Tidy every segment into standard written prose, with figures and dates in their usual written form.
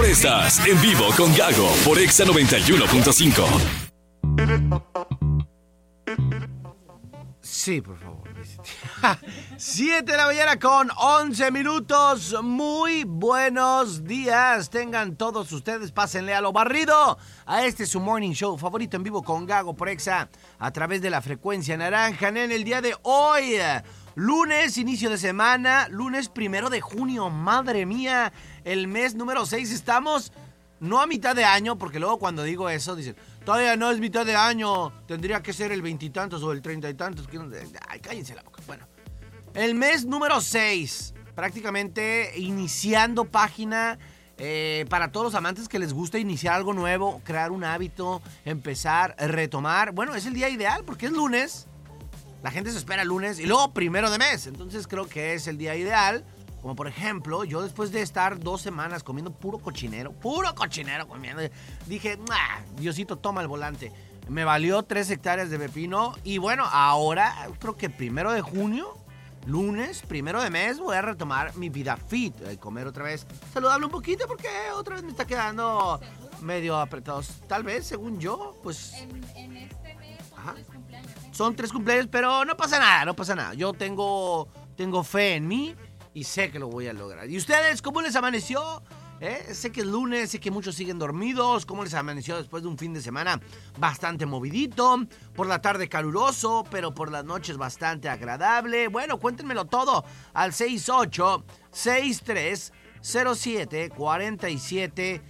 Estás en vivo con Gago por Exa 91.5. Sí, por favor. 7 de la mañana con 11 minutos. Muy buenos días. Tengan todos ustedes, pásenle a lo barrido a este su morning show favorito en vivo con Gago por Exa a través de la frecuencia naranja. En el día de hoy, lunes, inicio de semana, lunes 1 de junio. Madre mía, el mes número 6. Estamos no a mitad de año, porque luego cuando digo eso dicen, todavía no es mitad de año, tendría que ser el 20 y tantos o el 30 y tantos. Ay, cállense la boca. Bueno, el mes número 6, prácticamente iniciando página para todos los amantes que les gusta iniciar algo nuevo, crear un hábito, empezar, retomar. Bueno, es el día ideal porque es lunes, la gente se espera el lunes y luego 1 de mes, entonces creo que es el día ideal. Como por ejemplo, yo después de estar 2 semanas comiendo puro cochinero comiendo, dije, Diosito, toma el volante. Me valió 3 hectáreas de pepino y bueno, ahora creo que 1 de junio, lunes, 1 de mes, voy a retomar mi vida fit, comer otra vez saludable un poquito porque otra vez me está quedando medio apretados. Tal vez, según yo, pues... En este mes son 3 cumpleaños. Son 3 cumpleaños, pero no pasa nada. Yo tengo fe en mí y sé que lo voy a lograr. ¿Y ustedes cómo les amaneció? Sé que es lunes, sé que muchos siguen dormidos. ¿Cómo les amaneció después de un fin de semana bastante movidito? Por la tarde caluroso, pero por las noches bastante agradable. Bueno, cuéntenmelo todo al 6863074757.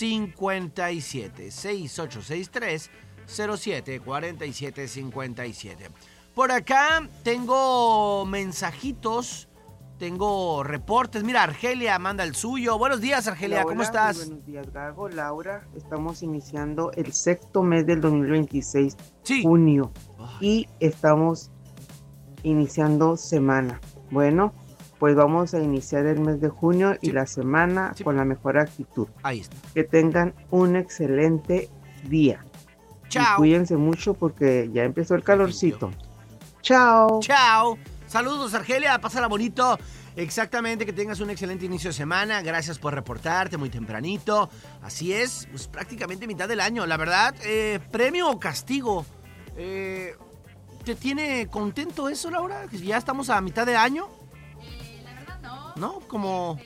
6863074757. Por acá tengo mensajitos. Tengo reportes. Mira, Argelia manda el suyo. Buenos días, Argelia. Hola, ¿Cómo estás? Buenos días, Gago. Laura, estamos iniciando el 6º mes del 2026, Sí. junio, y estamos iniciando semana. Bueno, pues vamos a iniciar el mes de junio y la semana con la mejor actitud. Ahí está. Que tengan un excelente día. Chao. Y cuídense mucho porque ya empezó el calorcito. Chao. Chao. Saludos, Argelia. Pásala bonito. Exactamente, que tengas un excelente inicio de semana. Gracias por reportarte muy tempranito. Así es, pues prácticamente mitad del año. La verdad, premio o castigo. ¿Te tiene contento eso, Laura? Que ya estamos a mitad de año. La verdad no. ¿No? Como,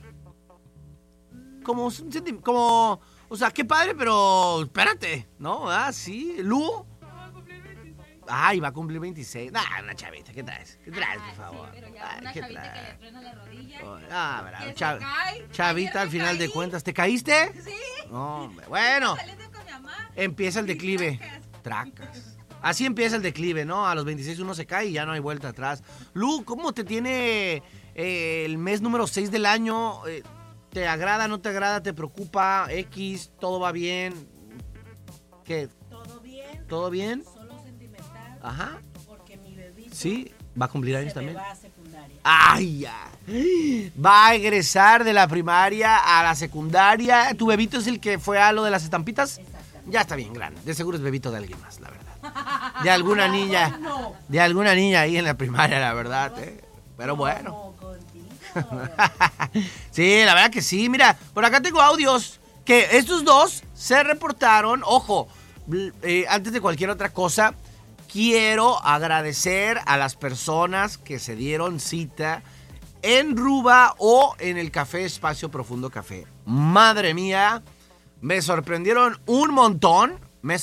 o sea, qué padre, pero espérate, ¿no? Ah, sí. ¿Lu? Ay, va a cumplir 26. Una chavita, ¿qué traes? ¿Qué traes, por favor? Sí, pero ya una ¿qué chavita traes? que le truena la rodilla. Bravo. Que se cae. Chavita, Ayer al me final de caí. cuentas. ¿Te caíste? Sí. No, hombre. Bueno, Saliendo con mi mamá. empieza el declive. Tracas. Así empieza el declive, ¿no? A los 26 uno se cae y ya no hay vuelta atrás. Lu, ¿cómo te tiene el mes número 6 del año? ¿Te agrada, no te agrada, te preocupa? X, ¿todo va bien? ¿Qué? Todo bien. ¿Todo bien? Solo sentimental. Ajá. Porque mi bebito Sí, va a cumplir años se me también. va a secundaria. ¡Ay, ya! Va a egresar de la primaria a la secundaria. ¿Tu bebito es el que fue a lo de las estampitas? Exactamente. Ya está bien grande. De seguro es bebito de alguien más, la verdad. De alguna niña. De alguna niña ahí en la primaria, la verdad. Pero bueno. Como contigo. Sí, la verdad que sí. Mira, por acá tengo audios que estos dos se reportaron. Ojo, antes de cualquier otra cosa, quiero agradecer a las personas que se dieron cita en Ruba o en el Café Espacio Profundo Café. Madre mía, me sorprendieron un montón.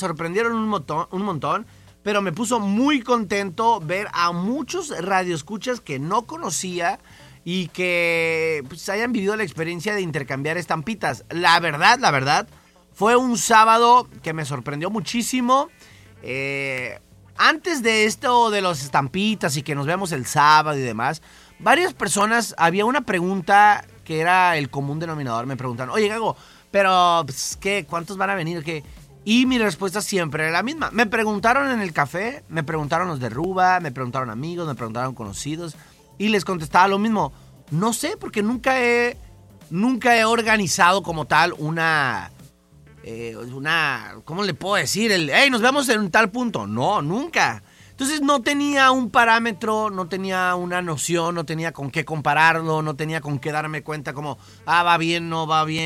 Pero me puso muy contento ver a muchos radioescuchas que no conocía y que pues, hayan vivido la experiencia de intercambiar estampitas. La verdad, fue un sábado que me sorprendió muchísimo. Antes de esto de los estampitas y que nos vemos el sábado y demás, varias personas, había una pregunta que era el común denominador. Me preguntan, oye, Gago, pero pues, ¿qué? ¿Cuántos van a venir? ¿Qué? Y mi respuesta siempre era la misma. Me preguntaron en el café, me preguntaron los de Ruba, me preguntaron amigos, me preguntaron conocidos. Y les contestaba lo mismo. No sé, porque nunca he organizado como tal una ¿cómo le puedo decir? Hey, nos vemos en tal punto. No, nunca. Entonces no tenía un parámetro, no tenía una noción, no tenía con qué compararlo, no tenía con qué darme cuenta como, va bien, no va bien.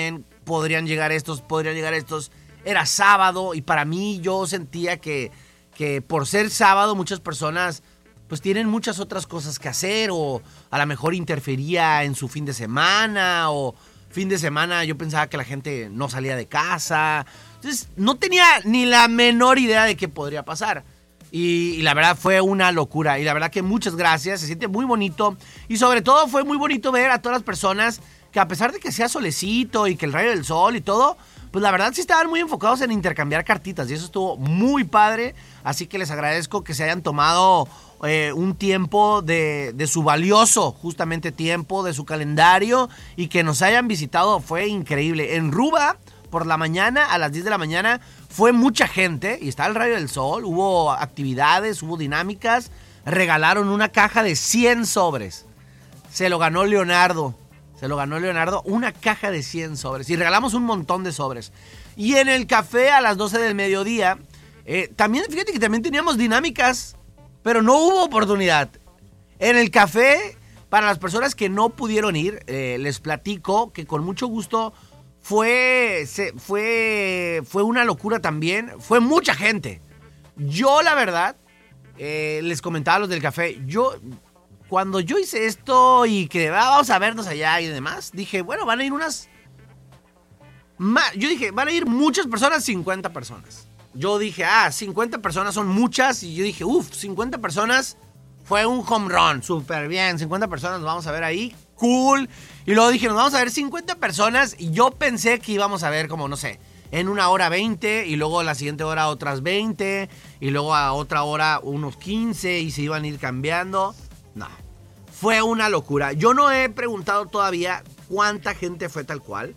podrían llegar estos. Era sábado y para mí yo sentía que por ser sábado muchas personas pues tienen muchas otras cosas que hacer o a lo mejor interfería en su fin de semana o fin de semana yo pensaba que la gente no salía de casa. Entonces no tenía ni la menor idea de qué podría pasar. Y la verdad fue una locura. Y la verdad que muchas gracias. Se siente muy bonito. Y sobre todo fue muy bonito ver a todas las personas que a pesar de que sea solecito y que el rayo del sol y todo, pues la verdad sí estaban muy enfocados en intercambiar cartitas. Y eso estuvo muy padre. Así que les agradezco que se hayan tomado un tiempo de su valioso, justamente tiempo, de su calendario. Y que nos hayan visitado. Fue increíble. En Ruba, por la mañana, a las 10 de la mañana, fue mucha gente. Y está el rayo del sol. Hubo actividades, hubo dinámicas. Regalaron una caja de 100 sobres. Se lo ganó Leonardo, una caja de 100 sobres. Y regalamos un montón de sobres. Y en el café a las 12 del mediodía, también, fíjate que también teníamos dinámicas, pero no hubo oportunidad. En el café, para las personas que no pudieron ir, les platico que con mucho gusto fue una locura también. Fue mucha gente. Yo, la verdad, les comentaba a los del café, cuando yo hice esto y que vamos a vernos allá y demás, dije, bueno, van a ir van a ir muchas personas, 50 personas. Yo dije, 50 personas son muchas. Y yo dije, 50 personas fue un home run, súper bien. 50 personas nos vamos a ver ahí, cool. Y luego dije, nos vamos a ver 50 personas. Y yo pensé que íbamos a ver como, no sé, en una hora 20. Y luego la siguiente hora otras 20. Y luego a otra hora unos 15. Y se iban a ir cambiando. No. Fue una locura. Yo no he preguntado todavía cuánta gente fue tal cual.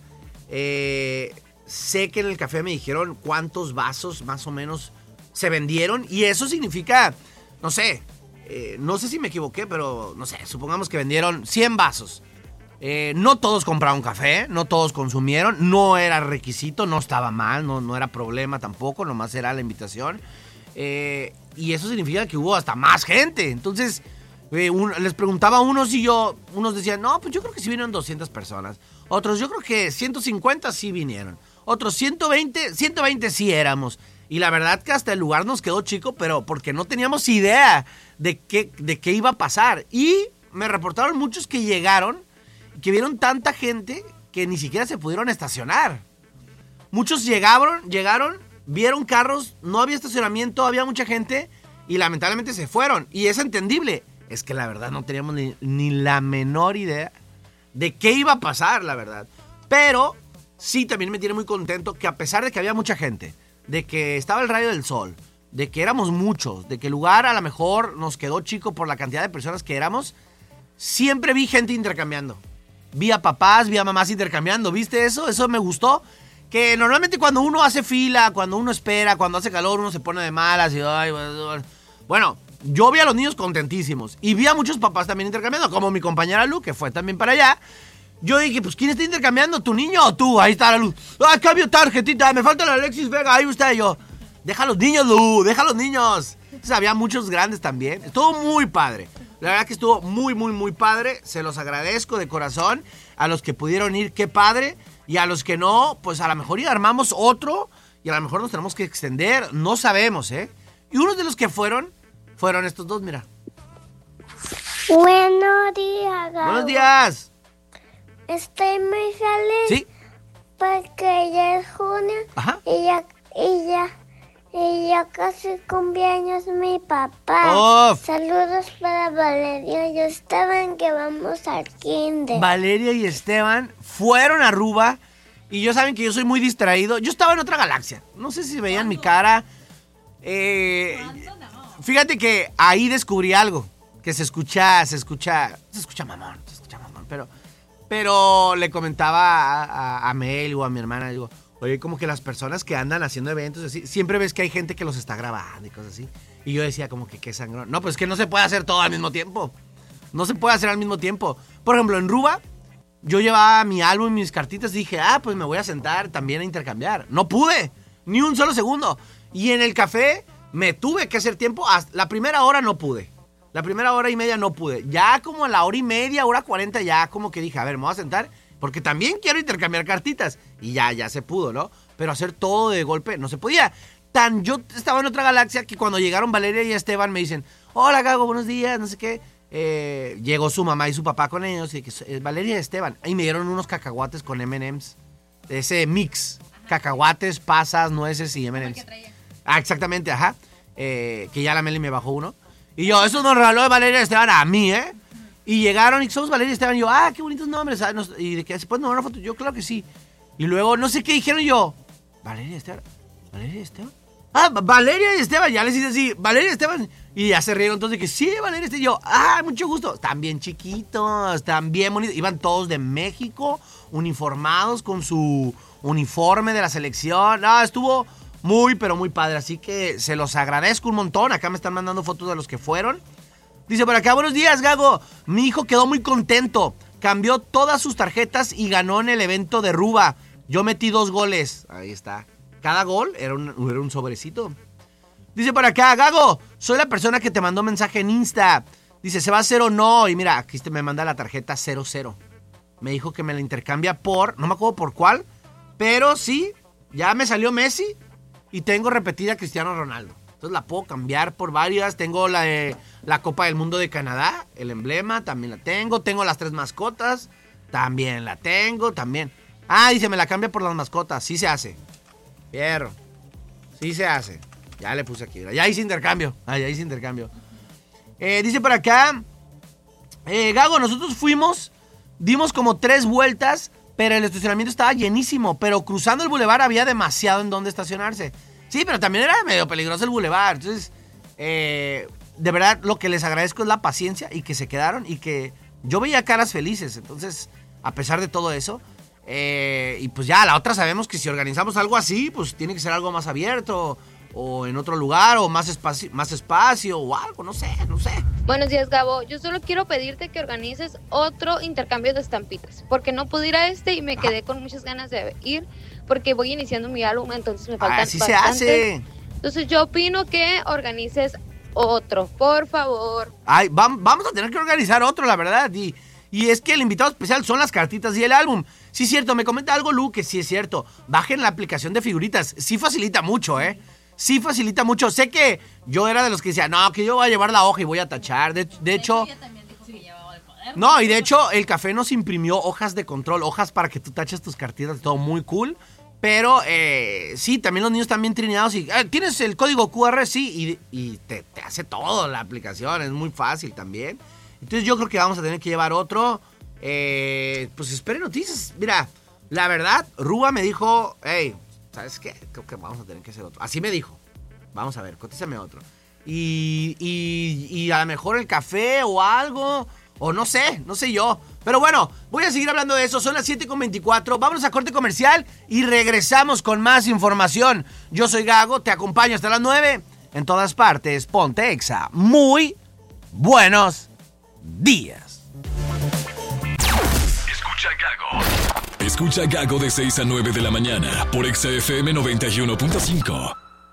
Sé que en el café me dijeron cuántos vasos más o menos se vendieron. Y eso significa, no sé si me equivoqué, pero no sé, supongamos que vendieron 100 vasos. No todos compraron café, no todos consumieron. No era requisito, no estaba mal, no era problema tampoco, nomás era la invitación. Y eso significa que hubo hasta más gente. Entonces les preguntaba a unos y unos decían, no, pues yo creo que sí vinieron 200 personas. Otros, yo creo que 150 sí vinieron. Otros 120 sí éramos. Y la verdad que hasta el lugar nos quedó chico, pero porque no teníamos idea de qué iba a pasar. Y me reportaron muchos que llegaron, que vieron tanta gente que ni siquiera se pudieron estacionar. Muchos llegaron, vieron carros, no había estacionamiento, había mucha gente y lamentablemente se fueron. Y es entendible. Es que la verdad no teníamos ni la menor idea de qué iba a pasar, la verdad. Pero sí, también me tiene muy contento que a pesar de que había mucha gente, de que estaba el rayo del sol, de que éramos muchos, de que el lugar a lo mejor nos quedó chico por la cantidad de personas que éramos, siempre vi gente intercambiando. Vi a papás, vi a mamás intercambiando. ¿Viste eso? Eso me gustó. Que normalmente cuando uno hace fila, cuando uno espera, cuando hace calor, uno se pone de malas y... Bueno, yo vi a los niños contentísimos. Y vi a muchos papás también intercambiando, como mi compañera Lu, que fue también para allá. Yo dije, pues, ¿quién está intercambiando? ¿Tu niño o tú? Ahí está la Luz. Cambio tarjetita, me falta la Alexis Vega, ahí está yo. Deja a los niños, Lu, deja a los niños. Entonces había muchos grandes también. Estuvo muy padre. La verdad que estuvo muy, muy, muy padre. Se los agradezco de corazón. A los que pudieron ir, qué padre. Y a los que no, pues a lo mejor ya armamos otro. Y a lo mejor nos tenemos que extender. No sabemos, ¿eh? Y unos de los que fueron estos dos, mira. Buenos días, Gabo. Buenos días. Estoy muy feliz. ¿Sí? Porque ya es junio. Ajá. Y ya casi cumpleaños mi papá. Oh. Saludos para Valeria y Esteban que vamos al kinder. Valeria y Esteban fueron a Aruba. Y yo saben que yo soy muy distraído. Yo estaba en otra galaxia. No sé si veían mi cara. Fíjate que ahí descubrí algo. Que se escucha mamón. Pero le comentaba a Mel o a mi hermana, digo, oye, como que las personas que andan haciendo eventos así, siempre ves que hay gente que los está grabando y cosas así. Y yo decía como que qué sangrón. No, pues es que no se puede hacer todo al mismo tiempo. No se puede hacer al mismo tiempo. Por ejemplo, en Ruba, yo llevaba mi álbum y mis cartitas y dije, pues me voy a sentar también a intercambiar. No pude, ni un solo segundo. Y en el café me tuve que hacer tiempo. Hasta la primera hora no pude. La primera hora y media no pude. Ya como a la hora y media, hora 40, ya como que dije, a ver, me voy a sentar porque también quiero intercambiar cartitas. Y ya se pudo, ¿no? Pero hacer todo de golpe no se podía. Yo estaba en otra galaxia que cuando llegaron Valeria y Esteban me dicen, hola Gago, buenos días, no sé qué. Llegó su mamá y su papá con ellos y que Valeria y Esteban. Y me dieron unos cacahuates con M&M's. Ese mix. Cacahuates, pasas, nueces y M&M's. Exactamente, ajá. Que ya la Meli me bajó uno. Y yo, eso nos regaló de Valeria y Esteban a mí, ¿eh? Y llegaron y somos Valeria y Esteban. Y yo, qué bonitos nombres. Y de que se pueden tomar una foto. Yo, claro que sí. Y luego, no sé qué dijeron yo. Valeria y Esteban. ¿Valeria y Esteban? Valeria y Esteban. Ya les hice así. Valeria y Esteban. Y ya se rieron entonces de que sí, Valeria y Esteban. Y yo, mucho gusto. Están bien chiquitos. Están bien bonitos. Iban todos de México. Uniformados con su uniforme de la selección. Estuvo muy, pero muy padre. Así que se los agradezco un montón. Acá me están mandando fotos de los que fueron. Dice por acá, buenos días, Gago. Mi hijo quedó muy contento. Cambió todas sus tarjetas y ganó en el evento de Ruba. Yo metí 2 goles. Ahí está. Cada gol era un sobrecito. Dice por acá, Gago, soy la persona que te mandó mensaje en Insta. Dice, ¿se va a hacer o no? Y mira, aquí me manda la tarjeta 00. Me dijo que me la intercambia no me acuerdo por cuál, pero sí, ya me salió Messi y tengo repetida Cristiano Ronaldo. Entonces la puedo cambiar por varias. Tengo la de la Copa del Mundo de Canadá, el emblema, también la tengo. Tengo las 3 mascotas, también la tengo, también. Dice, me la cambia por las mascotas, sí se hace. Fierro, sí se hace. Ya le puse aquí, ya hice intercambio. Dice por acá, Gago, nosotros dimos como 3 vueltas, pero el estacionamiento estaba llenísimo, pero cruzando el bulevar había demasiado en donde estacionarse. Sí, pero también era medio peligroso el bulevar. Entonces, de verdad, lo que les agradezco es la paciencia y que se quedaron y que yo veía caras felices. Entonces, a pesar de todo eso, y pues ya, la otra sabemos que si organizamos algo así, pues tiene que ser algo más abierto o en otro lugar o más espacio o algo, no sé. Buenos días, Gabo. Yo solo quiero pedirte que organices otro intercambio de estampitas, porque no pude ir a y me quedé con muchas ganas de ir, porque voy iniciando mi álbum, entonces me faltan así bastantes. Se hace. Entonces yo opino que organices otro, por favor. Vamos a tener que organizar otro, la verdad, y es que el invitado especial son las cartitas y el álbum. Sí es cierto, me comenta algo Lu, que sí es cierto. Bajen la aplicación de figuritas, sí facilita mucho, Sí facilita mucho. Sé que yo era de los que decía, no, que yo voy a llevar la hoja y voy a tachar. De hecho, ella también dijo que llevaba el cuaderno. No, y de hecho, el café nos imprimió hojas de control, hojas para que tú taches tus cartitas, todo muy cool. Pero sí, también los niños están bien trineados y tienes el código QR, sí, y te hace todo la aplicación, es muy fácil también. Entonces yo creo que vamos a tener que llevar otro. Pues esperen noticias. Mira, la verdad, Rúa me dijo, hey, ¿sabes qué? Creo que vamos a tener que hacer otro. Así me dijo. Vamos a ver, cotízame otro. Y a lo mejor el café o algo, o no sé yo. Pero bueno, voy a seguir hablando de eso. Son las 7:24. Vámonos a corte comercial y regresamos con más información. Yo soy Gago, te acompaño hasta las 9. En todas partes, ponte Exa. Muy buenos días. Escucha Gago. Escucha Gago de 6 a 9 de la mañana por Exa FM 91.5.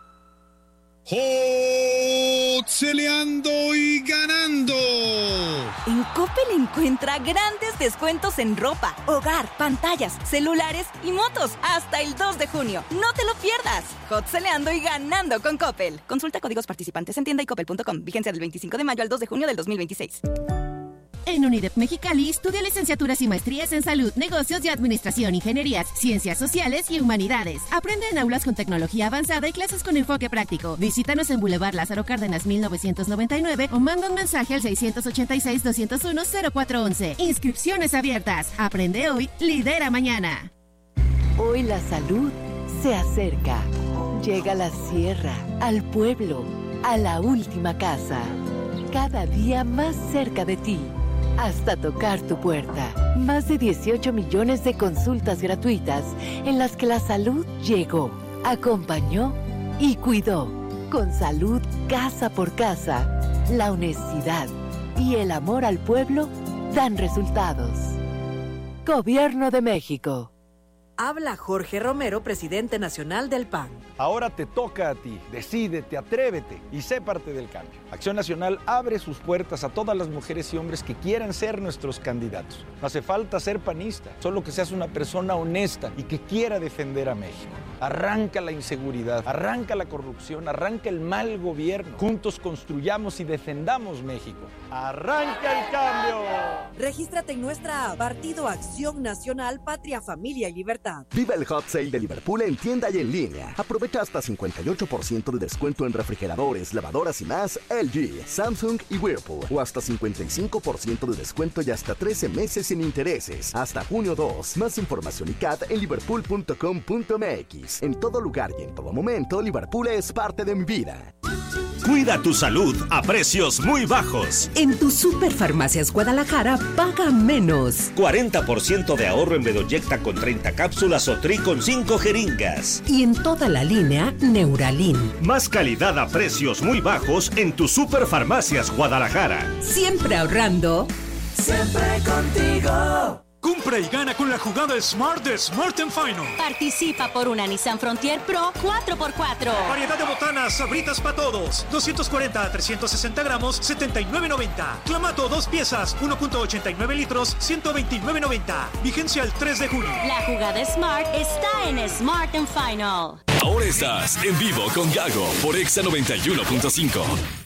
Celeando y ganando. En Coppel encuentra grandes descuentos en ropa, hogar, pantallas, celulares y motos hasta el 2 de junio. No te lo pierdas. Hot celeando y ganando con Coppel. Consulta códigos participantes en tienda y coppel.com. Vigencia del 25 de mayo al 2 de junio del 2026. En UNIDEP Mexicali estudia licenciaturas y maestrías en salud, negocios y administración, ingenierías, ciencias sociales y humanidades. Aprende en aulas con tecnología avanzada y clases con enfoque práctico. Visítanos en Boulevard Lázaro Cárdenas 1999 o manda un mensaje al 686-201-0411. Inscripciones abiertas. Aprende hoy, lidera mañana. Hoy la salud se acerca. Llega a la sierra, al pueblo, a la última casa. Cada día más cerca de ti. Hasta tocar tu puerta. Más de 18 millones de consultas gratuitas en las que la salud llegó, acompañó y cuidó. Con salud casa por casa, la honestidad y el amor al pueblo dan resultados. Gobierno de México. Habla Jorge Romero, presidente nacional del PAN. Ahora te toca a ti. Decídete, atrévete y sé parte del cambio. Acción Nacional abre sus puertas a todas las mujeres y hombres que quieran ser nuestros candidatos. No hace falta ser panista, solo que seas una persona honesta y que quiera defender a México. Arranca la inseguridad, arranca la corrupción, arranca el mal gobierno. Juntos construyamos y defendamos México. ¡Arranca el cambio! Regístrate en nuestra app Partido Acción Nacional, Patria, Familia y Libertad. Viva el Hot Sale de Liverpool en tienda y en línea. Aprovecha hasta 58% de descuento en refrigeradores, lavadoras y más LG, Samsung y Whirlpool. O hasta 55% de descuento y hasta 13 meses sin intereses. Hasta junio 2. Más información y CAT en liverpool.com.mx. En todo lugar y en todo momento, Liverpool es parte de mi vida. Cuida tu salud a precios muy bajos. En tu Superfarmacias Guadalajara, paga menos. 40% de ahorro en Bedoyecta con 30 cápsulas o Tri con 5 jeringas. Y en toda la línea, Neuralin. Más calidad a precios muy bajos en tu Superfarmacias Guadalajara. Siempre ahorrando. Siempre contigo. Compra y gana con la jugada Smart de Smart & Final. Participa por una Nissan Frontier Pro 4x4. Variedad de botanas, sabritas para todos. 240 a 360 gramos, 79.90. Clamato 2 piezas, 1.89 litros, 129.90. Vigencia el 3 de junio. La jugada Smart está en Smart & Final. Ahora estás en vivo con Gago por Exa 91.5.